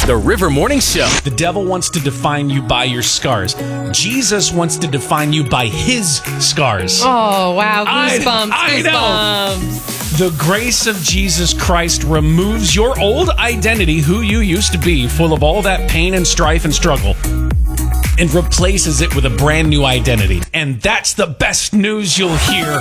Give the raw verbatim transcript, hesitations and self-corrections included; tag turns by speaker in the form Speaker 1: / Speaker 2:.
Speaker 1: The River Morning Show.
Speaker 2: The devil wants to define you by your scars. Jesus wants to define you by his scars.
Speaker 3: Oh, wow. Goosebumps.
Speaker 2: I, I know.
Speaker 3: Goosebumps.
Speaker 2: The grace of Jesus Christ removes your old identity, who you used to be, full of all that pain and strife and struggle, and replaces it with a brand new identity. And that's the best news you'll hear